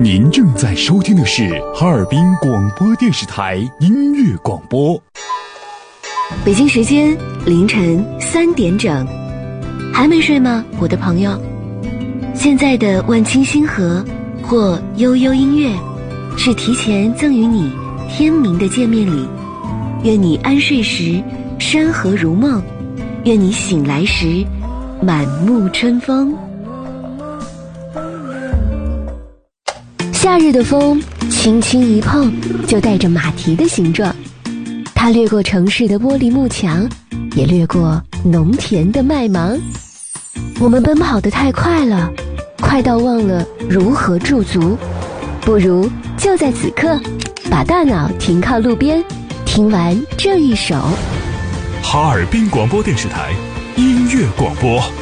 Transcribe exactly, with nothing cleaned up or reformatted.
您正在收听的是哈尔滨广播电视台音乐广播。 北京时间凌晨三点整，还没睡吗，我的朋友？现在的万青星河或悠悠音乐，是提前赠予你天明的见面礼。愿你安睡时山河如梦，愿你醒来时满目春风。夏日的风轻轻一碰，就带着马蹄的形状，它掠过城市的玻璃幕墙，也掠过农田的麦芒。我们奔跑得太快了，快到忘了如何驻足。不如就在此刻，把大脑停靠路边，听完这一首哈尔滨广播电视台音乐广播。